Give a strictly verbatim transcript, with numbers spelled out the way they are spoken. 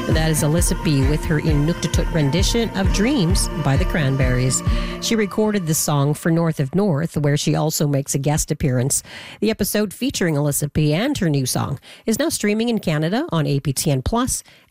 And that is Alyssa P. with her Inuktitut rendition of Dreams by the Cranberries. She recorded the song for North of North, where she also makes a guest appearance. The episode featuring Alyssa P. and her new song is now streaming in Canada on A P T N Plus